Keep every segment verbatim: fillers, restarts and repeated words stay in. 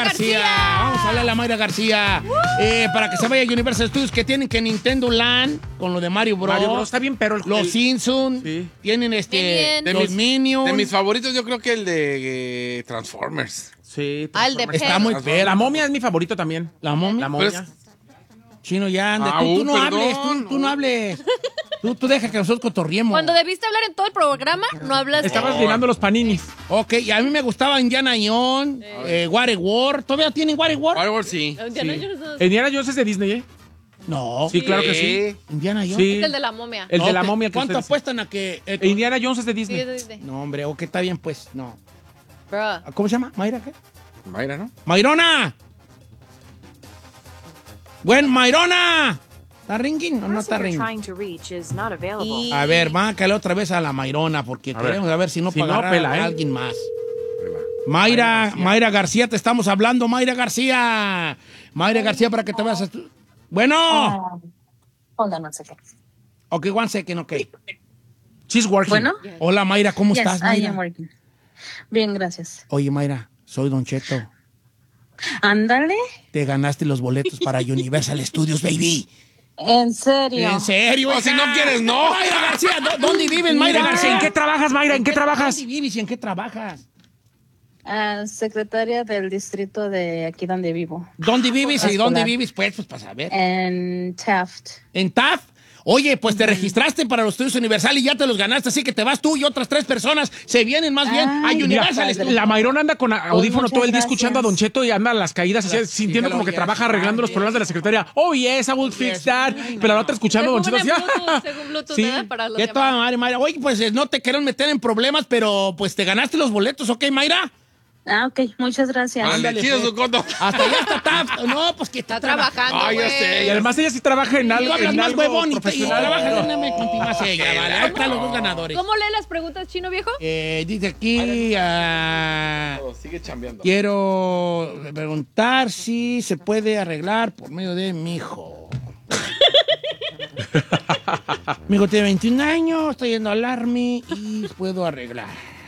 García. García. Vamos a hablarle a Mayra García. Uh. Eh, para que se vaya a Universal Studios, que tienen que Nintendo Land con lo de Mario Bros. Mario Bros. Está bien, pero... El, los el... Simpsons. Sí. Tienen este... De los mis, Minions. De mis favoritos yo creo que el de eh, Transformers. Sí. Ah, el de Está muy perro. La momia es mi favorito también. ¿La momia? La momia. Es... Chino, ya anda. Ah, tú, tú uh, no perdón, hables, tú, tú no hables. Tú, tú deja que nosotros cotorriemos. Cuando debiste hablar en todo el programa, no hablaste. Estabas llenando los paninis. Ok, y a mí me gustaba Indiana Jones, eh, Waterworld. ¿Todavía tienen Waterworld? Waterworld sí. Indiana sí. Jones. Indiana Jones es de Disney, ¿eh? No. Sí, claro que sí. Indiana Jones. Sí. Es el de la momia. El No, de la te- momia. Que ¿Cuánto ustedes- apuestan a que...? eh, E Indiana Jones es de Sí, Disney. es de Disney. No, hombre, ok, está bien, pues, no. Bro. ¿Cómo se llama? ¿Mayra qué? Mayra, ¿no? ¡Mayrona! ¡Buen Mayrona! ¿Está ringing o no está ringing? Y- A ver, márcale otra vez a la Mayrona, porque A ver. queremos a ver si no Si para no, agarrar pela, a ¿eh? alguien más. Ahí va. Mayra, Mayra García, te estamos hablando, Mayra García. Mayra García, para que te veas. Estu- Bueno. Hold on one second. Ok, one second, ok. She's working. Bueno, Hola, Mayra, ¿cómo yes, estás, I Mayra? am working. Bien, gracias. Oye, Mayra, soy Don Cheto. Ándale. Te ganaste los boletos para Universal Studios, baby. ¿En serio? ¿En serio? O hija? si no quieres, no. Mayra García, ¿dó- ¿dónde vives, Mayra Mayra, García? ¿en qué trabajas, Mayra? ¿En qué trabajas? ¿Dónde vives y en qué trabajas? Ah, secretaria del distrito de aquí donde vivo. ¿Dónde vives y Escolar. dónde vives? Pues, pues, para saber. En Taft. ¿En T A F? Oye, pues te registraste para los estudios Universal y ya te los ganaste, así que te vas tú y otras tres personas se vienen más bien a Ay, Universal mira, Studios. La Mayrona anda con audífono muchas todo el día gracias. escuchando a Don Cheto y anda a las caídas, así, Claro, sintiendo sí, como que yes, trabaja arreglando los yes. problemas de la secretaria. Oh, yes, I will fix yes. that. Ay, no. Pero la otra escuchando a Don Cheto Según así. Bluetooth, según Bluetooth, Sí. ¿verdad? Para los ¿Qué toda llamados. madre, Mayra? Oye, pues eh, no te quiero meter en problemas, pero pues te ganaste los boletos, ¿ok, Mayra? Ah, ok. Muchas gracias. Ándale, Ándale, chido pues. su coto. Hasta allá está T A F. No, pues que está, Está trabajando, Ay, ya güey. sé. Y además ella sí trabaja en Tú algo, hablas en más algo huevón y, te- y profesional. trabajas en M más ella, vale. Ahí están los dos ganadores. ¿Cómo lee las preguntas, chino viejo? Eh, dice aquí, ah, Sigue chambeando. quiero preguntar si se puede arreglar por medio de mi hijo. Mi hijo tiene veintiún años, estoy yendo al Army y puedo arreglar.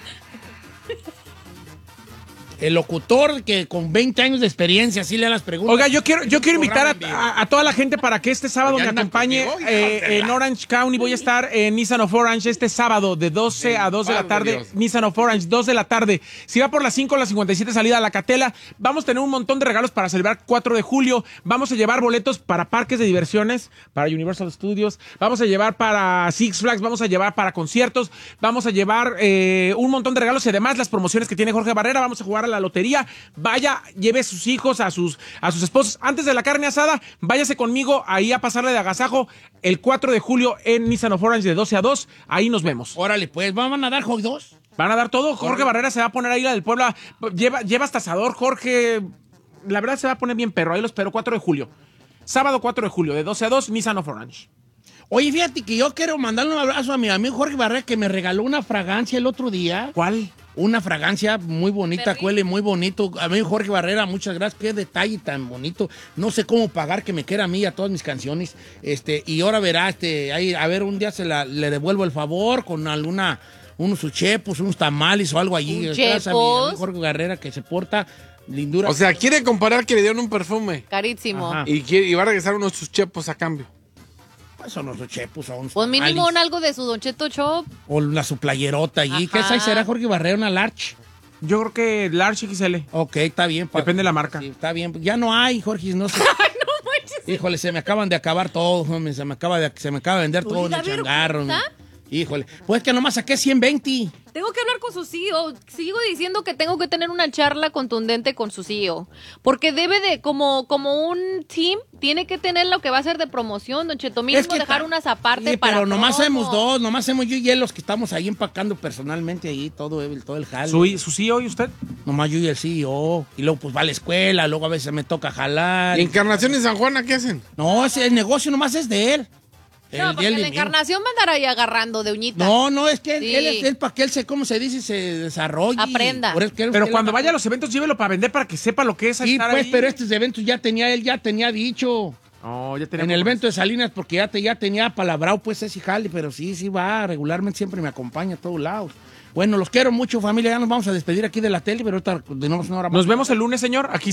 El locutor que con veinte años de experiencia así lee las preguntas. Oiga, yo quiero, yo quiero invitar programa en vivo. a, a- a toda la gente para que este sábado Oye, me andan acompañe conmigo, hijos eh, de en la- Orange County. Voy a estar en Nissan of Orange este sábado de doce a dos de la Padre tarde. Dios. Nissan of Orange, dos de la tarde. Si va por las cinco, las cincuenta y siete salida a la Catela, vamos a tener un montón de regalos para celebrar cuatro de julio. Vamos a llevar boletos para parques de diversiones, para Universal Studios. Vamos a llevar para Six Flags, vamos a llevar para conciertos. Vamos a llevar eh, un montón de regalos y además las promociones que tiene Jorge Barrera. Vamos a jugar a la lotería. Vaya, lleve a sus hijos, a sus, a sus esposos. Antes de la carne asada, váyase conmigo ahí a pasarle de agasajo el cuatro de julio en Nissan of Orange de doce a dos. Ahí nos vemos. Órale, pues, ¿van a dar hot dos? Van a dar todo. Jorge Barrera se va a poner ahí la del Puebla. Lleva, lleva hasta asador, Jorge. La verdad se va a poner bien perro. Ahí lo espero, cuatro de julio. Sábado cuatro de julio, de doce a dos, Nissan of Orange. Oye, fíjate que yo quiero mandarle un abrazo a mi amigo Jorge Barrera, que me regaló una fragancia el otro día. ¿Cuál? Una fragancia muy bonita, Perrín. huele muy bonito. Amigo Jorge Barrera, muchas gracias. Qué detalle tan bonito. No sé cómo pagar que me quiera a mí y a todas mis canciones. Este, y ahora verá, este, ahí, a ver, un día se la, le devuelvo el favor con alguna, unos uchepos, unos tamales o algo allí. Gracias a mi ¿Uchepos? amigo Jorge Barrera, que se porta lindura. O sea, quiere comparar que le dieron un perfume Carísimo. Ajá. y, quiere, y va a regresar unos sus chepos a cambio. Pues son los uchepos, son unos Pues mínimo un tamales. algo de su Don Cheto Shop. O la su playerota allí. ¿Qué Ajá. size será Jorge Barrera? ¿Una large? Yo creo que Large X L. Ok, está bien. pa- Depende de la marca. Sí, está bien. Ya no hay, Jorge, no sé. Híjole, se me acaban de acabar todos, hombre. Se me acaba de, se me acaba de vender todo en Oiga, el changarro. ¿vergüenza? hombre. Híjole. Pues que nomás saqué ciento veinte. Tengo que hablar con su C E O. Sigo diciendo que tengo que tener una charla contundente con su C E O. Porque debe de, como, como un team, tiene que tener lo que va a ser de promoción, Don Cheto. Mínimo dejar ta- unas aparte Sí, para pero nomás promo. hacemos dos, nomás hacemos yo y él los que estamos ahí empacando personalmente ahí, todo el, todo el jale. ¿Su, su C E O y usted? Nomás yo y el C E O. Y luego pues va a la escuela, luego a veces me toca jalar. ¿Y Encarnación y San Juana qué hacen? No, ese, el negocio nomás es de él. No, El- porque él y la mío. encarnación va a andar ahí agarrando de uñita. No, no, es que él, Sí. él es él para que él se, ¿cómo se dice? Se desarrolle. Aprenda. Por eso que él- Pero él cuando anda- vaya a los eventos, llévelo para vender para que sepa lo que es Sí, estar pues, ahí. pero estos eventos ya tenía, él ya tenía dicho. No, ya tenemos En el evento de Salinas, porque ya, te, ya tenía palabrado, pues, ese jale, pero sí, sí va, regularmente siempre me acompaña a todos lados. Bueno, los quiero mucho, familia, ya nos vamos a despedir aquí de la tele, pero ahorita tenemos una hora más. Nos vemos el lunes, señor. Aquí